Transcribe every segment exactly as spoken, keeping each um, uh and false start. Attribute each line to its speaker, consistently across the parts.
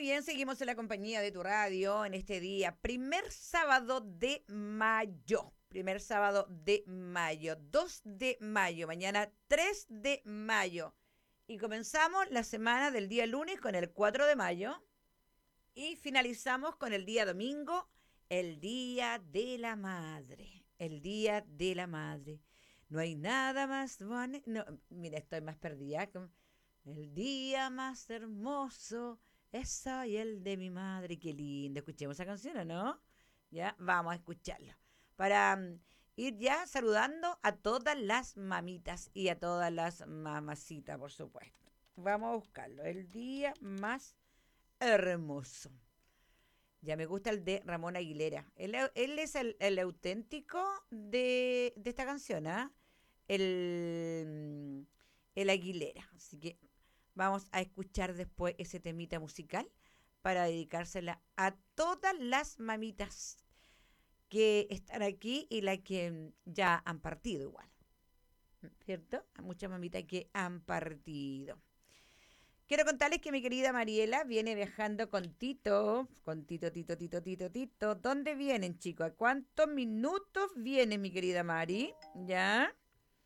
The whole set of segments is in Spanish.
Speaker 1: bien, seguimos en la compañía de tu radio en este día, primer sábado de mayo, primer sábado de mayo, dos de mayo, mañana tres de mayo. Y comenzamos la semana del día lunes con el cuatro de mayo y finalizamos con el día domingo, el Día de la Madre, el Día de la Madre. No hay nada más bueno. No, mira, estoy más perdida. El día más hermoso es hoy el de mi madre. Qué lindo. Escuchemos esa canción, ¿o no? Ya, vamos a escucharla. Para um, ir ya saludando a todas las mamitas y a todas las mamacitas, por supuesto. Vamos a buscarlo. El día más hermoso. Ya me gusta el de Ramón Aguilera. Él, él es el, el auténtico de, de esta canción, ¿ah? ¿eh? El, el Aguilera. Así que vamos a escuchar después ese temita musical para dedicársela a todas las mamitas que están aquí y las que ya han partido igual. ¿Cierto? A muchas mamitas que han partido. Quiero contarles que mi querida Mariela viene viajando con Tito, con Tito, Tito, Tito, Tito, Tito. ¿Dónde vienen, chicos? ¿A cuántos minutos viene mi querida Mari? ¿Ya?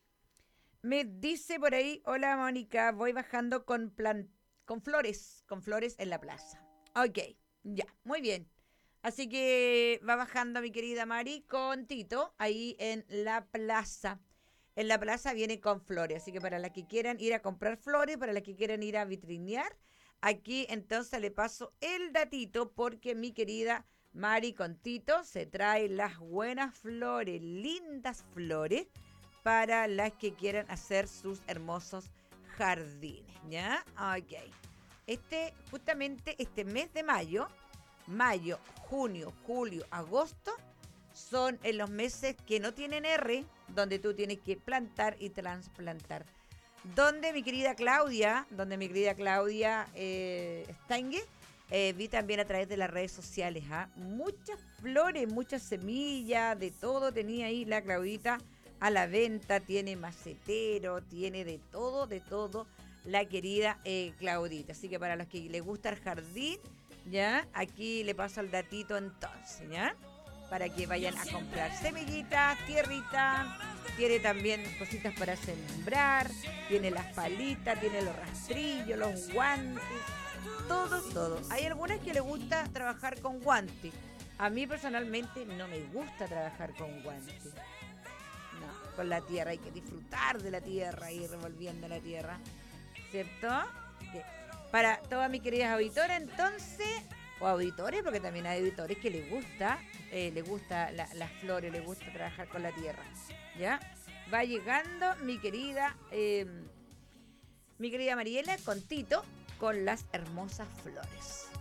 Speaker 1: Me dice por ahí, hola Mónica, voy bajando con, plan, con flores, con flores en la plaza. Ok, ya, muy bien. Así que va bajando mi querida Mari con Tito ahí en la plaza. En la plaza viene con flores, así que para las que quieran ir a comprar flores, para las que quieran ir a vitrinear, aquí entonces le paso el datito porque mi querida Mari con Tito se trae las buenas flores, lindas flores, para las que quieran hacer sus hermosos jardines, ¿ya? Ok. Este, justamente este mes de mayo, mayo, junio, julio, agosto, son en los meses que no tienen R, donde tú tienes que plantar y trasplantar. Donde mi querida Claudia, donde mi querida Claudia eh, Stange, eh, vi también a través de las redes sociales, ¿ah? Muchas flores, muchas semillas, de todo tenía ahí la Claudita a la venta, tiene macetero, tiene de todo, de todo la querida eh, Claudita. Así que para los que les gusta el jardín, ya, aquí le paso el datito entonces, ¿ya? Para que vayan a comprar semillitas, tierrita, tiene también cositas para sembrar, tiene las palitas, tiene los rastrillos, los guantes, todo, todo. Hay algunas que le gusta trabajar con guantes. A mí personalmente no me gusta trabajar con guantes. No, con la tierra hay que disfrutar de la tierra, ir revolviendo la tierra, ¿cierto? Que para todas mis queridas auditoras, entonces, o auditores, porque también hay auditores que les gusta, eh, les gusta la, las flores, les gusta trabajar con la tierra, ¿ya? Va llegando mi querida, eh, mi querida Mariela con Tito, con las hermosas flores.